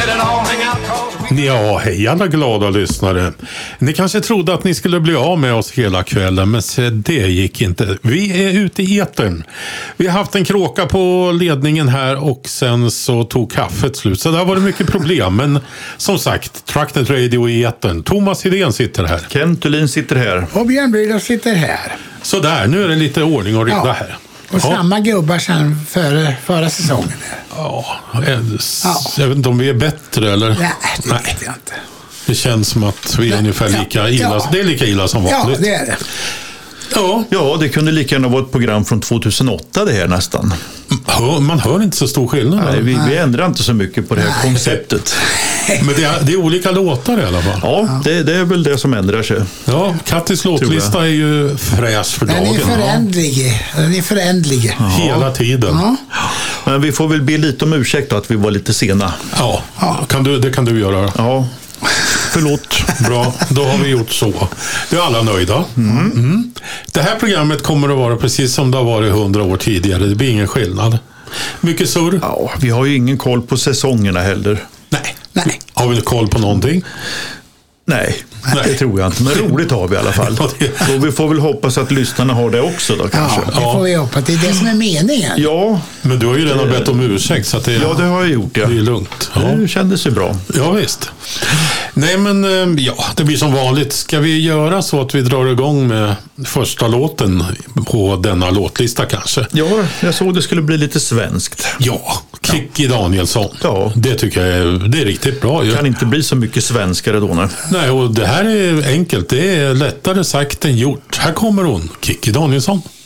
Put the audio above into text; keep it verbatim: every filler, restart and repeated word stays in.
Ja, hej alla glada lyssnare. Ni kanske trodde att ni skulle bli av med oss hela kvällen, men se, det gick inte. Vi är ute i etern. Vi har haft en kråka på ledningen här och sen så tog kaffet slut. Så där var det mycket problem, men som sagt, Trucknet Radio i etern. Thomas Hedén sitter här. Kent Thulin sitter här. Och Björn Brydal sitter här. Så där, nu är det lite ordning och reda Ja. här. Och Ja. samma gubbar sedan före, förra säsongen. Ja, jag vet inte om vi är bättre eller? Nej, det vet jag inte. Det känns som att vi är Ja, ungefär ja, lika illa. ja. Det är lika illa som Ja, vanligt. det är det. Ja, Ja, det kunde lika gärna vara ett program från tvåtusenåtta det här nästan. hör, man hör inte så stor skillnad. Nej, vi, vi ändrar inte så mycket på det här konceptet. Men det är, det är olika låtar i alla fall. Ja, det, det är väl det som ändrar sig. Ja, Kattis låtlista är ju fräs för Den dagen. är förändlig. Den är förändlig. Ja. Hela tiden. Ja. Men vi får väl be lite om ursäkt då, att vi var lite sena. Ja, kan du, det kan du göra. Ja, förlåt. Bra, då har vi gjort så. Det är alla nöjda. Mm. Mm. Det här programmet kommer att vara precis som det har varit hundra år tidigare. Det blir ingen skillnad. Mycket surr. Ja, vi har ju ingen koll på säsongerna heller. Nej. Nej. Har vi koll på någonting? Nej, Nej. det tror jag inte. Men roligt har vi i alla fall. Ja, det- Och vi får väl hoppas att lyssnarna har det också då kanske. Ja, det Ja. får vi hoppas. Det är det som är meningen. Ja, Men du har ju redan bett om ursäkt så att det, ja det har jag gjort. Ja. det är lugnt. Ja. Det kändes ju bra. Ja, visst. Nej, men eh, ja, det blir som vanligt. Ska vi göra så att vi drar igång med första låten på denna låtlista kanske? Ja, jag såg det skulle bli lite svenskt. Ja, Kikki Danielsson. Ja. Det tycker jag är, det är riktigt bra. Det kan inte bli så mycket svenskare då. Nej. Nej, och det här är enkelt. Det är lättare sagt än gjort. Här kommer hon, Kikki Danielsson.